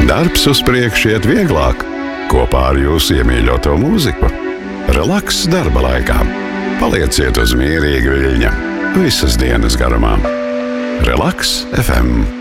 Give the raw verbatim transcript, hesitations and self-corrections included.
Darbs uz priekšu iet vieglāk, kopā ar jūsu iemīļoto mūziku. Relaks darba laikā. Palieciet uz mierīga viļņa visas dienas garumā. Relaks F M.